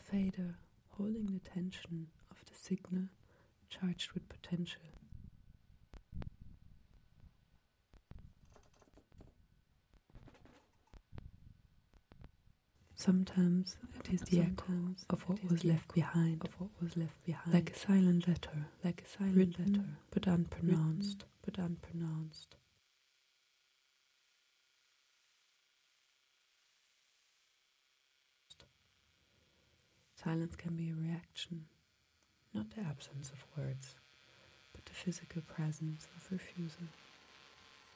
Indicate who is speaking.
Speaker 1: fader holding the tension of the signal charged with potential. Sometimes it is the echo of what was left behind, like a silent letter, written but unpronounced. Silence can be a reaction, not the absence of words, but the physical presence of refusal.